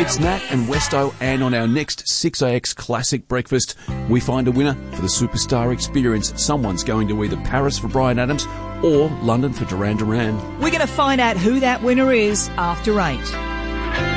It's Nat and Westo, and on our next 6AX Classic Breakfast, we find a winner for the Superstar Experience. Someone's going to either Paris for Bryan Adams or London for Duran Duran. We're going to find out who that winner is after 8.